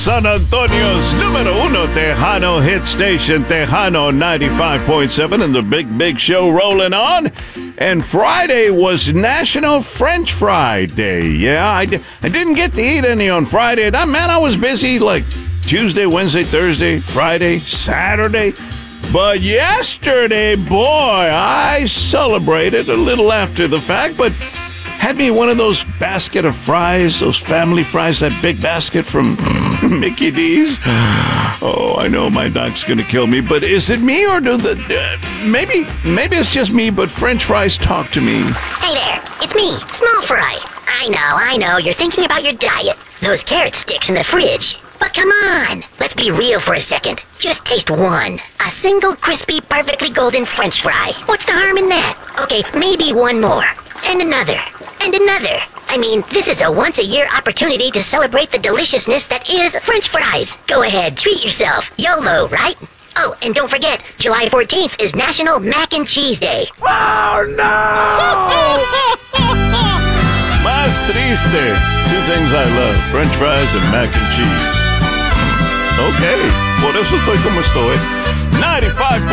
San Antonio's numero uno Tejano hit station, Tejano 95.7, and the big show rolling on. And Friday was National French Fry Day. Yeah, I didn't get to eat any on Friday. I was busy like Tuesday, Wednesday, Thursday, Friday, Saturday. But yesterday, boy, I celebrated a little after the fact, but had me one of those basket of fries, those family fries, that big basket from Mickey D's. Oh, I know my doc's gonna kill me, but is it me or do maybe it's just me, but French fries talk to me. Hey there, it's me, Small Fry. I know, you're thinking about your diet. Those carrot sticks in the fridge. But come on, let's be real for a second. Just taste one. A single crispy, perfectly golden French fry. What's the harm in that? Okay, maybe one more. And another. And another. I mean, this is a once-a-year opportunity to celebrate the deliciousness that is French fries. Go ahead, treat yourself. YOLO, right? Oh, and don't forget, July 14th is National Mac and Cheese Day. Oh, no! Más triste. Two things I love, French fries and mac and cheese. Ok, por eso estoy como estoy. 95.